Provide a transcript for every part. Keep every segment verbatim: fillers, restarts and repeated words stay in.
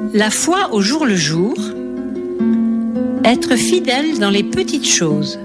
La foi au jour le jour, être fidèle dans les petites choses.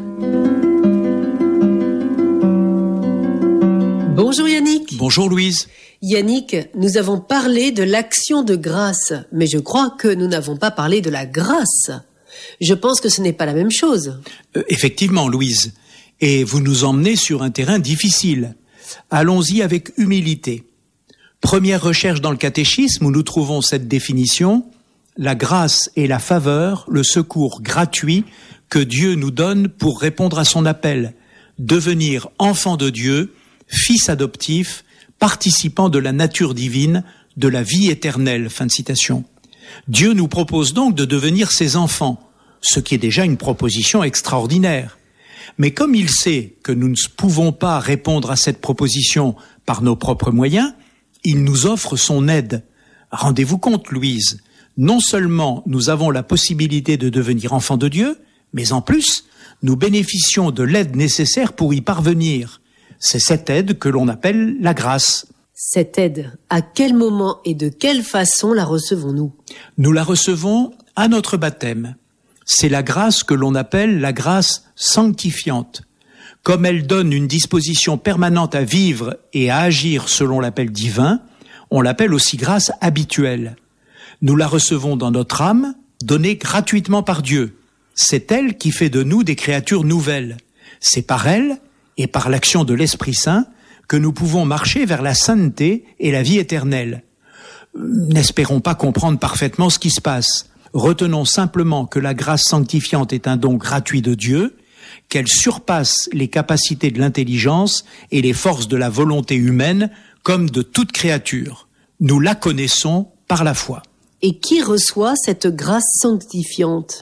Bonjour Yannick. Bonjour Louise. Yannick, nous avons parlé de l'action de grâce, mais je crois que nous n'avons pas parlé de la grâce. Je pense que ce n'est pas la même chose. Euh, effectivement, Louise. Et vous nous emmenez sur un terrain difficile. Allons-y avec humilité. Première recherche dans le catéchisme où nous trouvons cette définition: la grâce et la faveur, le secours gratuit que Dieu nous donne pour répondre à son appel, devenir enfant de Dieu, fils adoptif, participant de la nature divine, de la vie éternelle. Fin de citation. Dieu nous propose donc de devenir ses enfants, ce qui est déjà une proposition extraordinaire. Mais comme il sait que nous ne pouvons pas répondre à cette proposition par nos propres moyens, il nous offre son aide. Rendez-vous compte, Louise, non seulement nous avons la possibilité de devenir enfants de Dieu, mais en plus, nous bénéficions de l'aide nécessaire pour y parvenir. C'est cette aide que l'on appelle la grâce. Cette aide, à quel moment et de quelle façon la recevons-nous ? Nous la recevons à notre baptême. C'est la grâce que l'on appelle la grâce sanctifiante. Comme elle donne une disposition permanente à vivre et à agir selon l'appel divin, on l'appelle aussi grâce habituelle. Nous la recevons dans notre âme, donnée gratuitement par Dieu. C'est elle qui fait de nous des créatures nouvelles. C'est par elle et par l'action de l'Esprit Saint que nous pouvons marcher vers la sainteté et la vie éternelle. N'espérons pas comprendre parfaitement ce qui se passe. Retenons simplement que la grâce sanctifiante est un don gratuit de Dieu, qu'elle surpasse les capacités de l'intelligence et les forces de la volonté humaine comme de toute créature. Nous la connaissons par la foi. Et qui reçoit cette grâce sanctifiante ?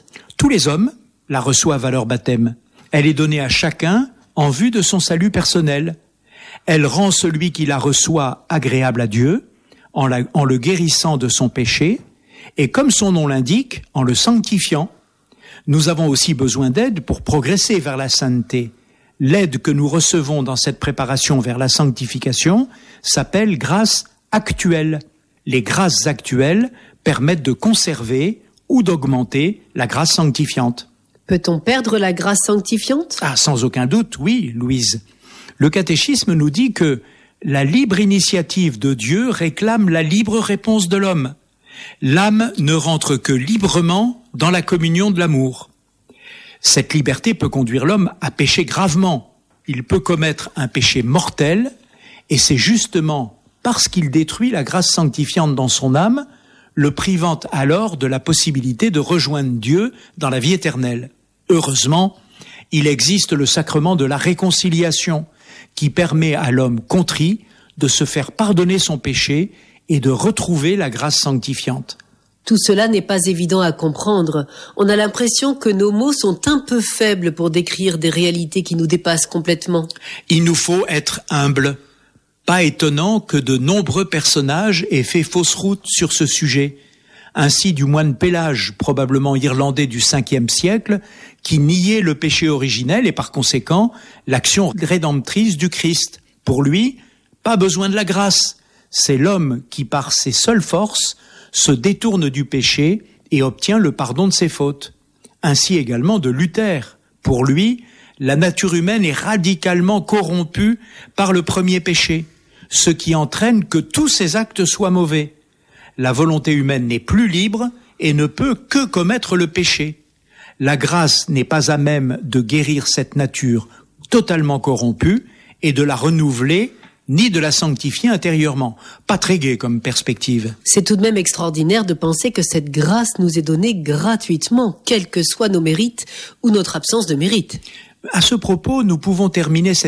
Tous les hommes la reçoivent à leur baptême. Elle est donnée à chacun en vue de son salut personnel. Elle rend celui qui la reçoit agréable à Dieu en, la, en le guérissant de son péché et, comme son nom l'indique, en le sanctifiant. Nous avons aussi besoin d'aide pour progresser vers la sainteté. L'aide que nous recevons dans cette préparation vers la sanctification s'appelle grâce actuelle. Les grâces actuelles permettent de conserver ou d'augmenter la grâce sanctifiante. Peut-on perdre la grâce sanctifiante ? Ah, sans aucun doute, oui, Louise. Le catéchisme nous dit que la libre initiative de Dieu réclame la libre réponse de l'homme. L'âme ne rentre que librement dans la communion de l'amour. Cette liberté peut conduire l'homme à pécher gravement. Il peut commettre un péché mortel, et c'est justement parce qu'il détruit la grâce sanctifiante dans son âme, le privant alors de la possibilité de rejoindre Dieu dans la vie éternelle. Heureusement, il existe le sacrement de la réconciliation qui permet à l'homme contrit de se faire pardonner son péché et de retrouver la grâce sanctifiante. Tout cela n'est pas évident à comprendre. On a l'impression que nos mots sont un peu faibles pour décrire des réalités qui nous dépassent complètement. Il nous faut être humbles. Pas étonnant que de nombreux personnages aient fait fausse route sur ce sujet. Ainsi du moine Pélage, probablement irlandais du cinquième siècle, qui niait le péché originel et par conséquent l'action rédemptrice du Christ. Pour lui, pas besoin de la grâce. C'est l'homme qui, par ses seules forces, se détourne du péché et obtient le pardon de ses fautes. Ainsi également de Luther. Pour lui, la nature humaine est radicalement corrompue par le premier péché, ce qui entraîne que tous ses actes soient mauvais. La volonté humaine n'est plus libre et ne peut que commettre le péché. La grâce n'est pas à même de guérir cette nature totalement corrompue et de la renouveler, ni de la sanctifier intérieurement. Pas très gai comme perspective. C'est tout de même extraordinaire de penser que cette grâce nous est donnée gratuitement, quels que soient nos mérites ou notre absence de mérite. À ce propos, nous pouvons terminer cette